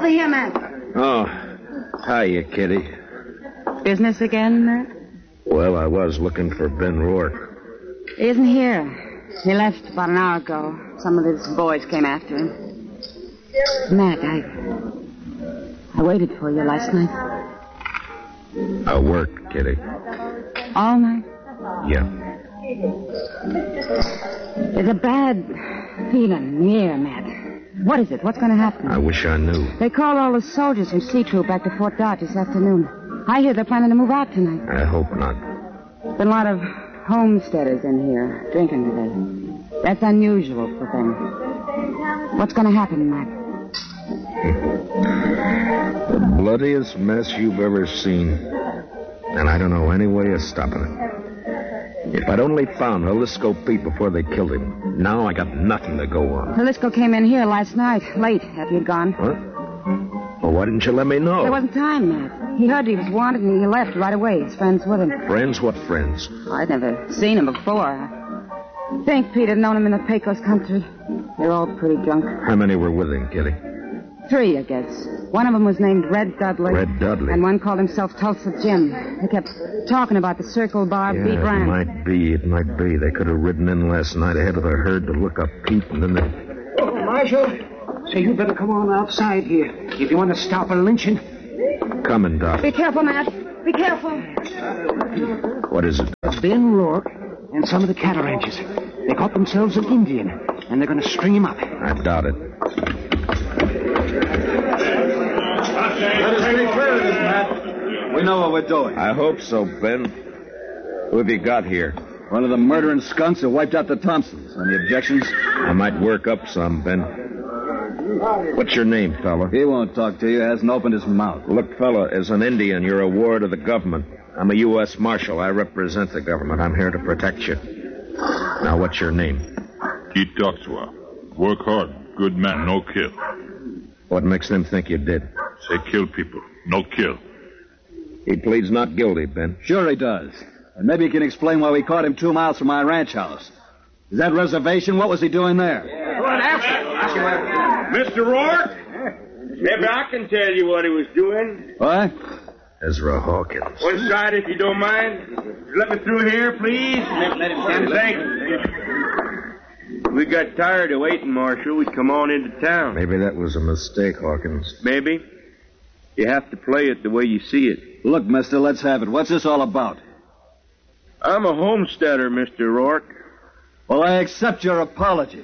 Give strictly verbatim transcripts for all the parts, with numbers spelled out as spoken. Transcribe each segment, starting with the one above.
Over here, Matt. Oh, hiya, Kitty. Business again, Matt? Well, I was looking for Ben Rourke. He isn't here. He left about an hour ago. Some of his boys came after him. Matt, I... I waited for you last night. I worked, Kitty. All night? Yeah. There's a bad feeling in the air, Matt. What is it? What's going to happen? I wish I knew. They called all the soldiers from C Troop back to Fort Dodge this afternoon. I hear they're planning to move out tonight. I hope not. Been a lot of homesteaders in here drinking today. That's unusual for them. What's going to happen, Matt? The bloodiest mess you've ever seen. And I don't know any way of stopping it. If I'd only found Jalisco Pete before they killed him. Now I got nothing to go on. Jalisco came in here last night, late after you'd gone. What? Well, why didn't you let me know? There wasn't time, Matt. He heard he was wanted and he left right away. His friends with him. Friends? What friends? I'd never seen him before. I think Pete had known him in the Pecos country. They're all pretty drunk. How many were with him, Kitty? Three, I guess. One of them was named Red Dudley. Red Dudley? And one called himself Tulsa Jim. They kept talking about the Circle Bar yeah, beat round. It might be, it might be. They could have ridden in last night ahead of the herd to look up Pete, and then they... Oh, Marshal, say you better come on outside here if you want to stop a lynching. Coming, Doc. Be careful, Matt. Be careful. What is it? Ben Rourke and some of the cattle ranchers. They caught themselves an Indian, and they're going to string him up. I doubt it. Let us be clear of this, Matt. We know what we're doing. I hope so, Ben. Who have you got here? One of the murdering skunks who wiped out the Thompsons. Any objections? I might work up some, Ben. What's your name, fella? He won't talk to you. He hasn't opened his mouth. Look, fella, as an Indian, you're a ward of the government. I'm a U S Marshal. I represent the government. I'm here to protect you. Now, what's your name? Keith Doxwa. Work hard. Good man, no kill. What makes them think you did? Say kill people, no kill. He pleads not guilty, Ben. Sure he does. And maybe he can explain why we caught him two miles from my ranch house. Is that reservation? What was he doing there? Mister Rourke? Maybe I can tell you what he was doing. What? Ezra Hawkins. One side, if you don't mind. Let me through here, please. Let, let him come. Thank you. We got tired of waiting, Marshal. We'd come on into town. Maybe that was a mistake, Hawkins. Maybe. You have to play it the way you see it. Look, mister, let's have it. What's this all about? I'm a homesteader, Mister Rourke. Well, I accept your apology.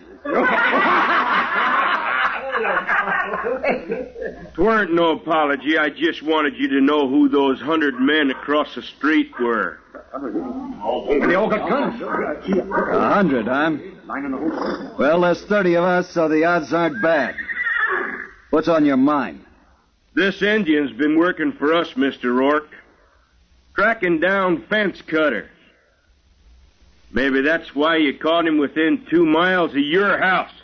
It weren't no apology. I just wanted you to know who those hundred men across the street were. They all got guns. A hundred, huh? Well, there's thirty of us, so the odds aren't bad. What's on your mind? This Indian's been working for us, Mister Rourke. Tracking down fence cutters. Maybe that's why you caught him within two miles of your house.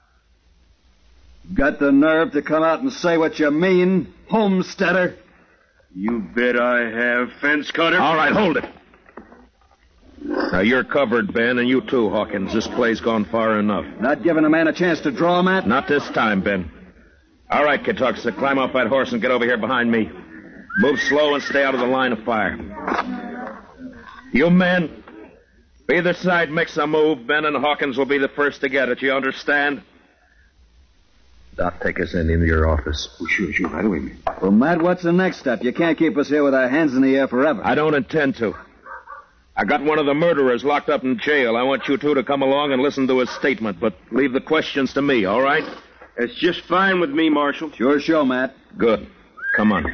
Got the nerve to come out and say what you mean, homesteader? You bet I have, fence cutter. All right, hold it. Now, you're covered, Ben, and you too, Hawkins. This play's gone far enough. Not giving a man a chance to draw, Matt? Not this time, Ben. All right, Katuxa, climb off that horse and get over here behind me. Move slow and stay out of the line of fire. You men, if either side makes a move, Ben and Hawkins will be the first to get it. You understand? Doc, take us in into your office. Oh, sure, sure, right away, man. Well, Matt, what's the next step? You can't keep us here with our hands in the air forever. I don't intend to. I got one of the murderers locked up in jail. I want you two to come along and listen to his statement, but leave the questions to me, all right? It's just fine with me, Marshal. Sure show, Matt. Good. Come on.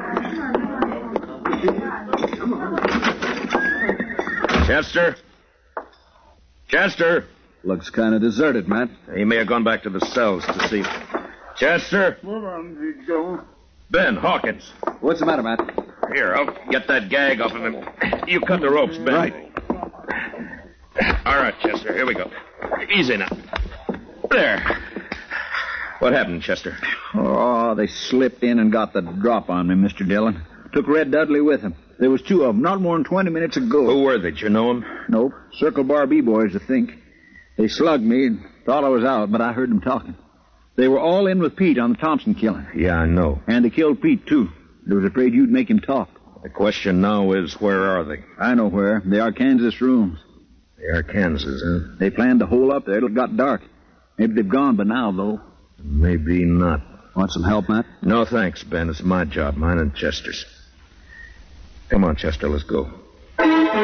Chester? Chester? Looks kind of deserted, Matt. He may have gone back to the cells to see. Chester? Ben, Hawkins. What's the matter, Matt? Here, I'll get that gag off of him. You cut the ropes, Ben. Right. All right, Chester, here we go. Easy now. There. What happened, Chester? Oh, they slipped in and got the drop on me, Mister Dillon. Took Red Dudley with them. There was two of them, not more than twenty minutes ago. Who were they? Did you know them? Nope. Circle Bar B-boys, I think. They slugged me and thought I was out, but I heard them talking. They were all in with Pete on the Thompson killing. Yeah, I know. And they killed Pete, too. They was afraid you'd make him talk. The question now is, where are they? I know where. They are Kansas rooms. They are Kansas, huh? They planned to hole up there till it got dark. Maybe they've gone by now, though. Maybe not. Want some help, Matt? No, thanks, Ben. It's my job, mine and Chester's. Come on, Chester, let's go.